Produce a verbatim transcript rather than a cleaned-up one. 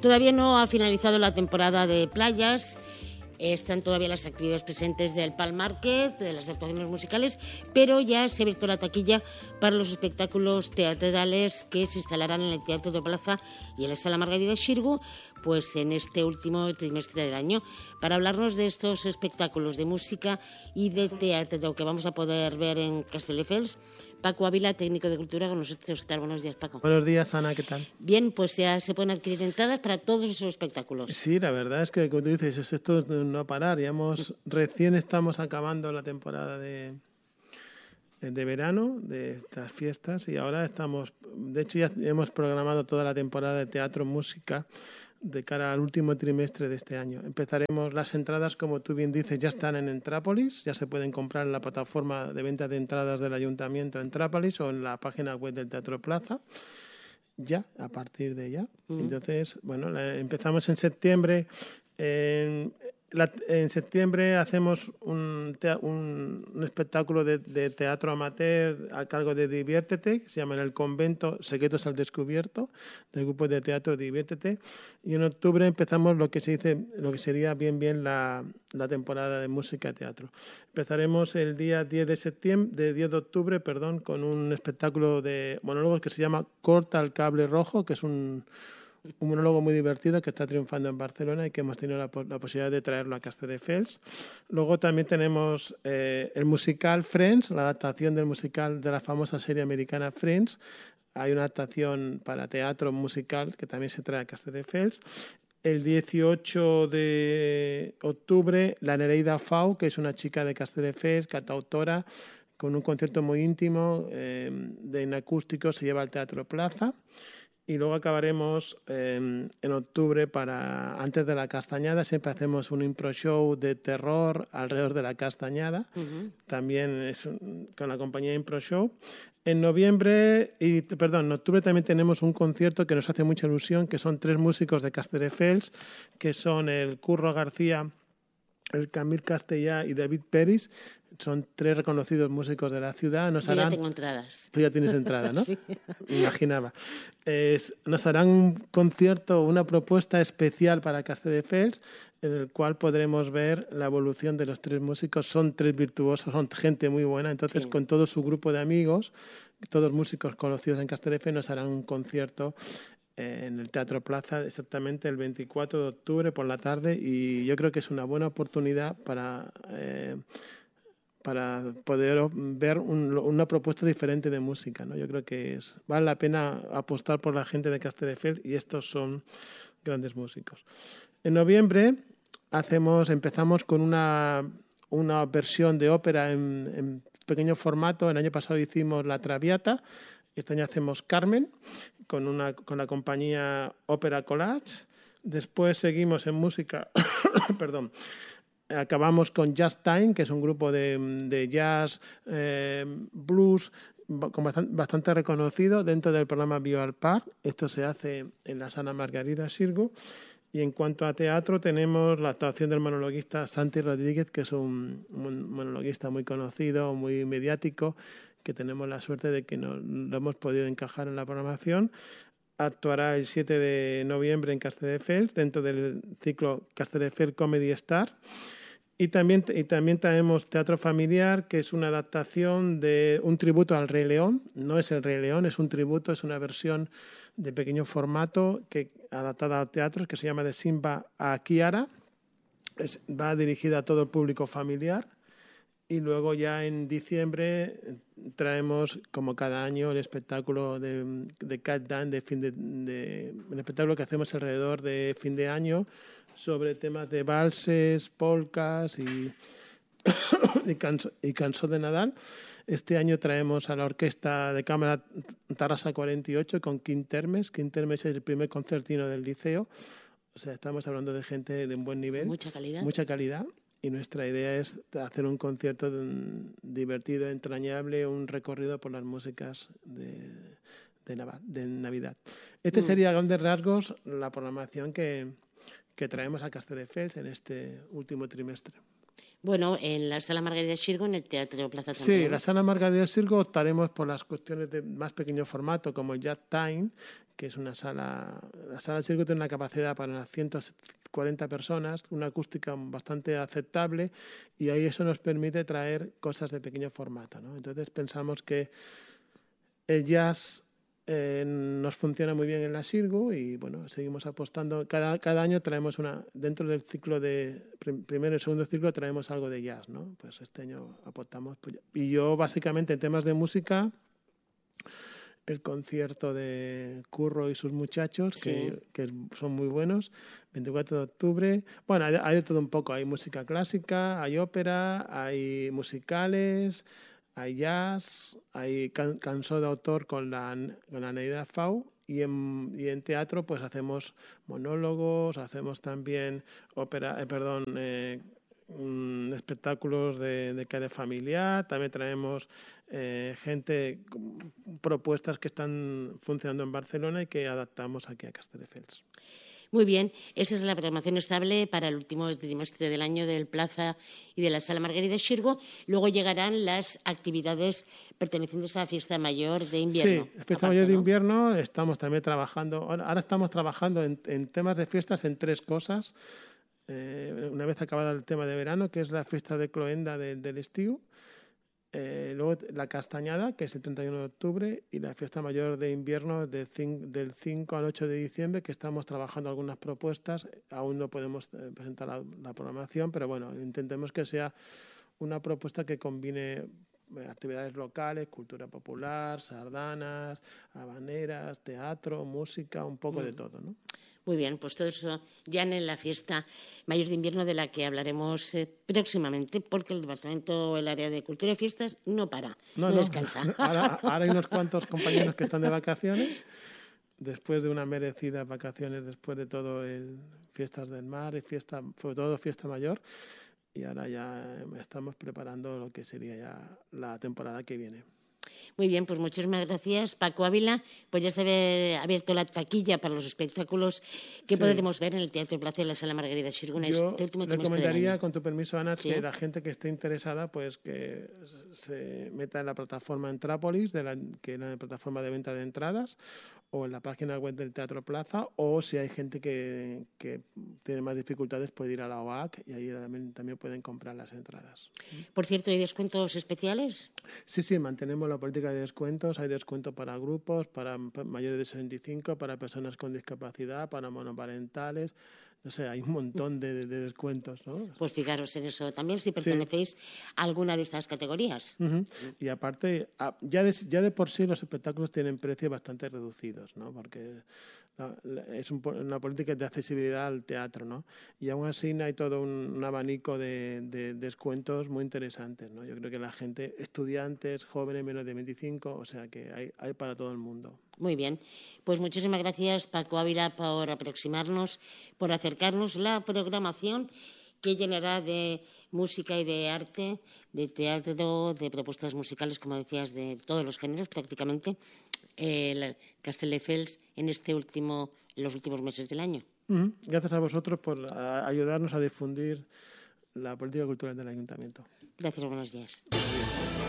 Todavía no ha finalizado la temporada de playas. Están todavía las actividades presentes del Palm Market, de las actuaciones musicales, pero ya se ha abierto la taquilla para los espectáculos teatrales que se instalarán en el Teatro de Plaza y en la Sala Margarida Xirgu, pues en este último trimestre del año. Para hablarnos de estos espectáculos de música y de teatro que vamos a poder ver en Castelldefels, Paco Ávila, técnico de cultura, con nosotros. ¿Qué tal? Buenos días, Paco. Buenos días, Ana, ¿qué tal? Bien, pues ya se pueden adquirir entradas para todos esos espectáculos. Sí, la verdad es que, como tú dices, es esto de no parar. Ya hemos, recién estamos acabando la temporada de, de verano, de estas fiestas, y ahora estamos, de hecho ya hemos programado toda la temporada de teatro, música, de cara al último trimestre de este año. Empezaremos las entradas, como tú bien dices, ya están en Entrápolis, ya se pueden comprar en la plataforma de venta de entradas del Ayuntamiento de Entrápolis o en la página web del Teatro Plaza, ya, a partir de ya. Uh-huh. Entonces, bueno, la, empezamos en septiembre. En, la, en septiembre hacemos un, te, un, un espectáculo de, de teatro amateur a cargo de Diviértete, que se llama En el Convento Secretos al Descubierto, del grupo de teatro Diviértete. Y en octubre empezamos lo que se dice, lo que sería bien bien la, la temporada de música y teatro. Empezaremos el día diez de septiembre, de diez de octubre, perdón, con un espectáculo de monólogos que se llama Corta el cable rojo, que es un un monólogo muy divertido que está triunfando en Barcelona y que hemos tenido la, la posibilidad de traerlo a Castelldefels. Luego también tenemos eh, el musical Friends, la adaptación del musical de la famosa serie americana Friends. Hay una adaptación para teatro musical que también se trae a Castelldefels. El dieciocho de octubre, la Nereida Fau, que es una chica de Castelldefels, cantautora, con un concierto muy íntimo eh, de en acústico, se lleva al Teatro Plaza. Y luego acabaremos eh, en octubre, para antes de la Castañada, siempre hacemos un impro show de terror alrededor de la Castañada, uh-huh. También es un, con la compañía Impro Show. En noviembre, y perdón, en octubre también tenemos un concierto que nos hace mucha ilusión, que son tres músicos de Castelldefels, que son el Curro García, el Camil Castellà y David Peris. Son tres reconocidos músicos de la ciudad. Nos Yo harán... ya tengo entradas. Tú ya tienes entrada, ¿no? Sí. Me imaginaba. Es, nos harán un concierto, una propuesta especial para Castelldefels, en el cual podremos ver la evolución de los tres músicos. Son tres virtuosos, son gente muy buena. Entonces, sí, con todo su grupo de amigos, todos músicos conocidos en Castelldefels, nos harán un concierto en el Teatro Plaza exactamente el veinticuatro de octubre por la tarde, y yo creo que es una buena oportunidad para... Eh, para poder ver un, una propuesta diferente de música, ¿no? Yo creo que es, vale la pena apostar por la gente de Castelldefels, y estos son grandes músicos. En noviembre hacemos, empezamos con una, una versión de ópera en, en pequeño formato. El año pasado hicimos La Traviata, este año hacemos Carmen con, una, con la compañía Ópera Collage. Después seguimos en música, perdón, acabamos con Jazz Time, que es un grupo de, de jazz, eh, blues, con bastante, bastante reconocido dentro del programa Bioal Park. Esto se hace en la Sala Margarida Xirgu. Y en cuanto a teatro, tenemos la actuación del monologuista Santi Rodríguez, que es un, un monologuista muy conocido, muy mediático, que tenemos la suerte de que nos, lo hemos podido encajar en la programación. Actuará el siete de noviembre en Castelldefels, dentro del ciclo Castelldefels Comedy Star. Y también, y también tenemos Teatro Familiar, que es una adaptación de un tributo al Rey León. No es el Rey León, es un tributo, es una versión de pequeño formato que adaptada al teatro, que se llama De Simba a Kiara. Es, va dirigida a todo el público familiar. Y luego ya en diciembre traemos, como cada año, el espectáculo de, de Cat Dan, de fin de, de, el espectáculo que hacemos alrededor de fin de año, sobre temas de valses, polcas y, y, canso, y canso de Nadal. Este año traemos a la Orquesta de Cámara Tarrasa cuarenta y ocho con Quim Termes. Quim Termes es el primer concertino del liceo. O sea, estamos hablando de gente de un buen nivel. Mucha calidad. Mucha calidad. Y nuestra idea es hacer un concierto divertido, entrañable, un recorrido por las músicas de, de, Nav- de Navidad. Este mm. sería, a grandes rasgos, la programación que, que traemos a Castelldefels en este último trimestre. Bueno, en la Sala Margarida Xirgo, en el Teatro Plaza también. Sí, en la Sala Margarida Xirgo optaremos por las cuestiones de más pequeño formato, como Jazz Time, que es una sala... La Sala Xirgo tiene una capacidad para unas ciento cuarenta personas, una acústica bastante aceptable, y ahí eso nos permite traer cosas de pequeño formato, ¿no? Entonces pensamos que el jazz eh, nos funciona muy bien en la Xirgo y bueno, seguimos apostando. Cada, cada año traemos una, dentro del ciclo de prim, primero y segundo ciclo traemos algo de jazz, ¿no? Pues este año apostamos. Pues, y yo básicamente en temas de música, el concierto de Curro y sus muchachos, sí. que, que son muy buenos, veinticuatro de octubre. Bueno, hay, hay de todo un poco, hay música clásica, hay ópera, hay musicales, hay jazz, hay can cançó d'autor con la, con la Neida Fau, y en, y en teatro pues hacemos monólogos, hacemos también ópera, eh, perdón, eh, mm, espectáculos de, de carácter familiar, también traemos eh, gente, propuestas que están funcionando en Barcelona y que adaptamos aquí a Castelldefels. Muy bien, esa es la programación estable para el último trimestre del año del Plaza y de la Sala Margarida Xirgo. Luego llegarán las actividades pertenecientes a la Fiesta Mayor de Invierno. Sí, la Fiesta Mayor de Invierno estamos también trabajando, ahora estamos trabajando en, en temas de fiestas en tres cosas. Eh, una vez acabado el tema de verano, que es la fiesta de Cloenda de, del estiu. Eh, luego la Castañada, que es el treinta y uno de octubre, y la fiesta mayor de invierno de cinco, del cinco al ocho de diciembre, que estamos trabajando algunas propuestas. Aún no podemos eh, presentar la, la programación, pero bueno, intentemos que sea una propuesta que combine eh, actividades locales, cultura popular, sardanas, habaneras, teatro, música, un poco mm. de todo, ¿no? Muy bien, pues todo eso ya en la fiesta mayor de invierno, de la que hablaremos eh, próximamente, porque el Departamento, el área de Cultura y Fiestas, no para, no, no, no descansa. Ahora, ahora hay unos cuantos compañeros que están de vacaciones, después de unas merecidas vacaciones, después de todo el Fiestas del Mar y fiesta, sobre todo Fiesta Mayor, y ahora ya estamos preparando lo que sería ya la temporada que viene. Muy bien, pues muchísimas gracias, Paco Ávila. Pues ya se ha abierto la taquilla para los espectáculos que sí. podremos ver en el Teatro Plaza de la Sala Margarida Xirgo en Yo este último recomendaría, con tu permiso, Ana, ¿sí? que la gente que esté interesada, pues que se meta en la plataforma Entrápolis, de la, que es la plataforma de venta de entradas, o en la página web del Teatro Plaza, o si hay gente que, que tiene más dificultades, puede ir a la O A C y ahí también, también pueden comprar las entradas. Por cierto, ¿hay descuentos especiales? Sí, sí, mantenemos la política de descuentos. Hay descuento para grupos, para mayores de sesenta y cinco, para personas con discapacidad, para monoparentales. No sé, hay un montón de, de descuentos, ¿no? Pues fijaros en eso también, si pertenecéis sí. a alguna de estas categorías. Uh-huh. Y aparte, ya de, ya de por sí los espectáculos tienen precios bastante reducidos, ¿no? Porque es un, una política de accesibilidad al teatro, ¿no? Y aún así hay todo un, un abanico de, de descuentos muy interesantes, ¿no? Yo creo que la gente, estudiantes, jóvenes, menos de veinticinco, o sea que hay, hay para todo el mundo. Muy bien. Pues muchísimas gracias, Paco Ávila, por aproximarnos, por acercarnos la programación que llenará de música y de arte, de teatro, de propuestas musicales, como decías, de todos los géneros prácticamente, eh, Castelldefels en este último, en los últimos meses del año. Uh-huh. Gracias a vosotros por a, ayudarnos a difundir la política cultural del Ayuntamiento. Gracias, buenos días. Buenos días.